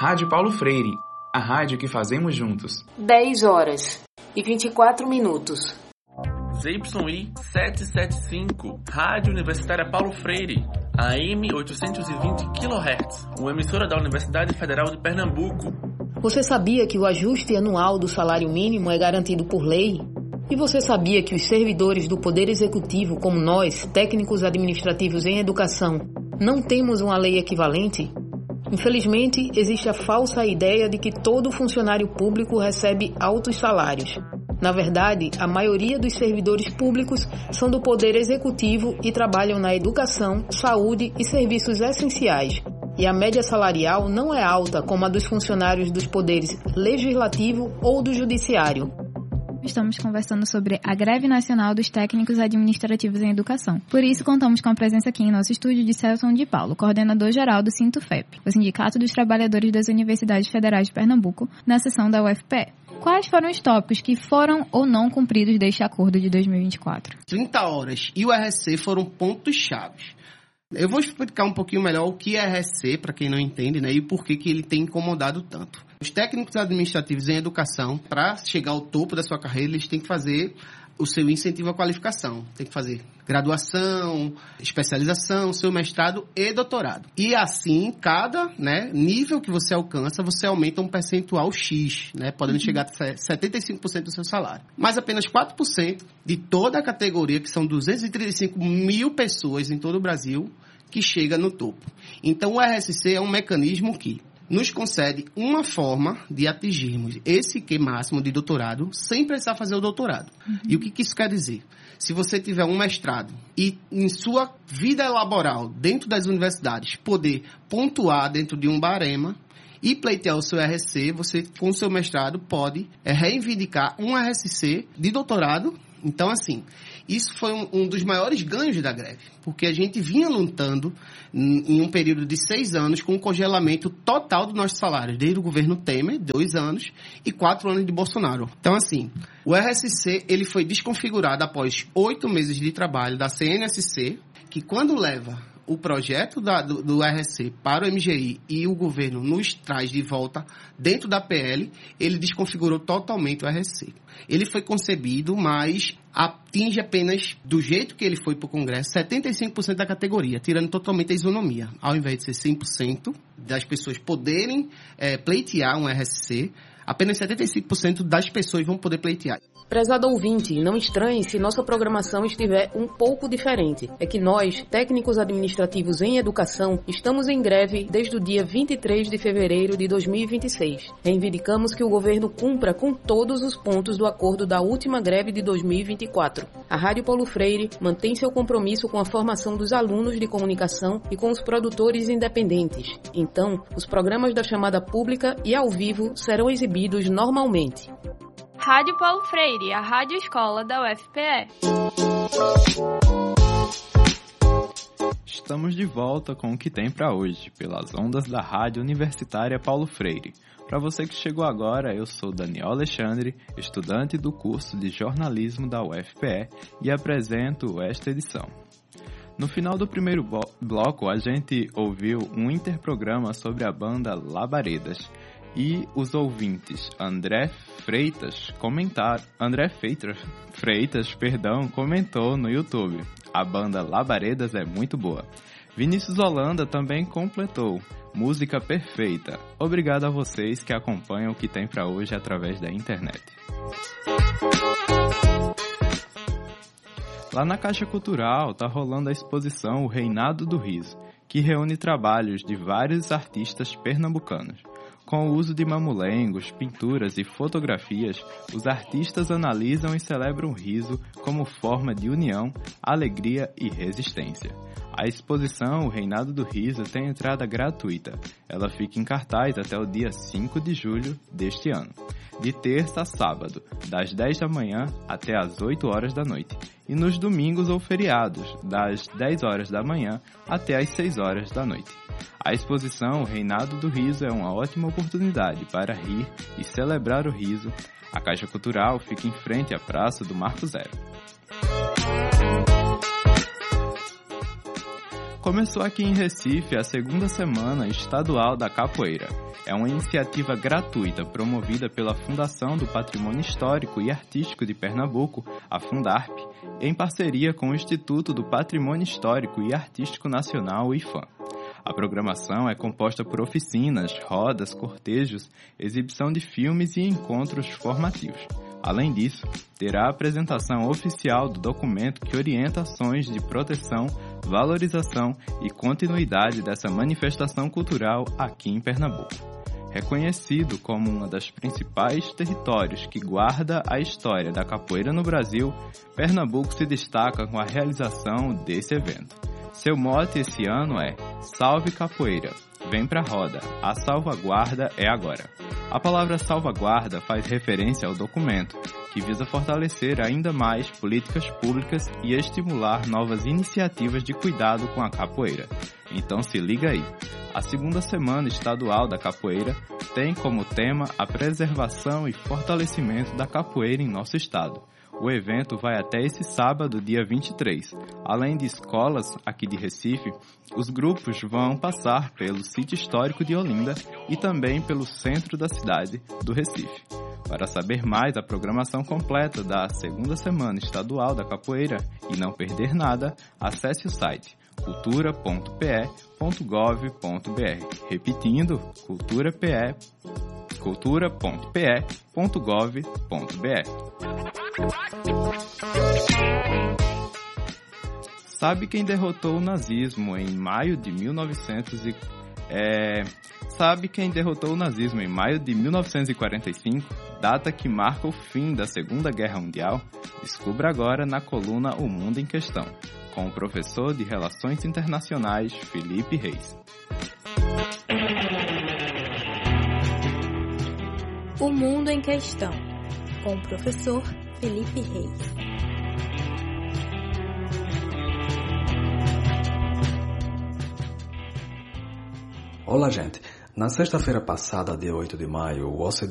Rádio Paulo Freire, a rádio que fazemos juntos. 10 horas e 24 minutos. ZYI 775, Rádio Universitária Paulo Freire, AM 820 kHz, uma emissora da Universidade Federal de Pernambuco. Você sabia que o ajuste anual do salário mínimo é garantido por lei? E você sabia que os servidores do Poder Executivo, como nós, técnicos administrativos em educação, não temos uma lei equivalente? Infelizmente, existe a falsa ideia de que todo funcionário público recebe altos salários. Na verdade, a maioria dos servidores públicos são do Poder Executivo e trabalham na educação, saúde e serviços essenciais. E a média salarial não é alta como a dos funcionários dos poderes legislativo ou do judiciário. Estamos conversando sobre a greve nacional dos técnicos administrativos em educação. Por isso, contamos com a presença aqui em nosso estúdio de Celson de Paulo, coordenador-geral do Sintufep, o Sindicato dos Trabalhadores das Universidades Federais de Pernambuco, na seção da UFPE. Quais foram os tópicos que foram ou não cumpridos deste acordo de 2024? 30 horas e o RSC foram pontos-chave. Eu vou explicar um pouquinho melhor o que é RSC, para quem não entende, né, e por que ele tem incomodado tanto. Os técnicos administrativos em educação, para chegar ao topo da sua carreira, eles têm que fazer o seu incentivo à qualificação. Tem que fazer graduação, especialização, seu mestrado e doutorado. E assim, cada nível que você alcança, você aumenta um percentual X, podendo chegar a 75% do seu salário. Mas apenas 4% de toda a categoria, que são 235 mil pessoas em todo o Brasil, que chega no topo. Então, o RSC é um mecanismo que nos concede uma forma de atingirmos esse Q máximo de doutorado sem precisar fazer o doutorado. E o que isso quer dizer? Se você tiver um mestrado e em sua vida laboral, dentro das universidades, poder pontuar dentro de um barema e pleitear o seu RSC, você, com o seu mestrado, pode reivindicar um RSC de doutorado. Então, assim, isso foi um dos maiores ganhos da greve, porque a gente vinha lutando em um período de 6 anos com um congelamento total dos nossos salários, desde o governo Temer, 2 anos, e 4 anos de Bolsonaro. Então, assim, o RSC ele foi desconfigurado após 8 meses de trabalho da CNSC, que quando leva o projeto do RSC para o MGI e o governo nos traz de volta dentro da PL, ele desconfigurou totalmente o RSC. Ele foi concebido, mas atinge apenas, do jeito que ele foi para o Congresso, 75% da categoria, tirando totalmente a isonomia. Ao invés de ser 100% das pessoas poderem pleitear um RSC, apenas 75% das pessoas vão poder pleitear. Prezado ouvinte, não estranhe se nossa programação estiver um pouco diferente. É que nós, técnicos administrativos em educação, estamos em greve desde o dia 23 de fevereiro de 2026. Reivindicamos que o governo cumpra com todos os pontos do acordo da última greve de 2024. A Rádio Paulo Freire mantém seu compromisso com a formação dos alunos de comunicação e com os produtores independentes. Então, os programas da chamada pública e ao vivo serão exibidos normalmente. Rádio Paulo Freire, a rádio escola da UFPE. Estamos de volta com o que tem para hoje, pelas ondas da Rádio Universitária Paulo Freire. Para você que chegou agora, eu sou Daniel Alexandre, estudante do curso de jornalismo da UFPE e apresento esta edição. No final do primeiro bloco, a gente ouviu um interprograma sobre a banda Labaredas. E os ouvintes André Freitas comentou no YouTube: a banda Labaredas é muito boa. Vinícius Holanda também completou: música perfeita. Obrigado a vocês que acompanham o que tem para hoje através da internet. Lá na Caixa Cultural tá rolando a exposição O Reinado do Riso, que reúne trabalhos de vários artistas pernambucanos. Com o uso de mamulengos, pinturas e fotografias, os artistas analisam e celebram o riso como forma de união, alegria e resistência. A exposição O Reinado do Riso tem entrada gratuita. Ela fica em cartaz até o dia 5 de julho deste ano, de terça a sábado, das 10 da manhã até as 8 horas da noite, e nos domingos ou feriados, das 10 horas da manhã até as 6 horas da noite. A exposição O Reinado do Riso é uma ótima oportunidade para rir e celebrar o riso. A Caixa Cultural fica em frente à Praça do Marco Zero. Começou aqui em Recife a segunda semana estadual da capoeira. É uma iniciativa gratuita promovida pela Fundação do Patrimônio Histórico e Artístico de Pernambuco, a Fundarp, em parceria com o Instituto do Patrimônio Histórico e Artístico Nacional, o IFAM. A programação é composta por oficinas, rodas, cortejos, exibição de filmes e encontros formativos. Além disso, terá a apresentação oficial do documento que orienta ações de proteção, valorização e continuidade dessa manifestação cultural aqui em Pernambuco. Reconhecido como um dos principais territórios que guarda a história da capoeira no Brasil, Pernambuco se destaca com a realização desse evento. Seu mote esse ano é Salve Capoeira, vem pra roda, a salvaguarda é agora. A palavra salvaguarda faz referência ao documento, que visa fortalecer ainda mais políticas públicas e estimular novas iniciativas de cuidado com a capoeira. Então se liga aí. A segunda semana estadual da capoeira tem como tema a preservação e fortalecimento da capoeira em nosso estado. O evento vai até esse sábado, dia 23. Além de escolas aqui de Recife, os grupos vão passar pelo sítio histórico de Olinda e também pelo centro da cidade do Recife. Para saber mais a programação completa da segunda semana estadual da capoeira e não perder nada, acesse o site cultura.pe.gov.br. Repetindo, cultura.pe.gov.br. Sabe quem derrotou o nazismo em maio de 1945, data que marca o fim da Segunda Guerra Mundial? Descubra agora na coluna O Mundo em Questão, com o professor de Relações Internacionais, Felipe Reis. O Mundo em Questão, com o professor Felipe Reis. Olá, gente. Na sexta-feira passada, dia 8 de maio, o OCDE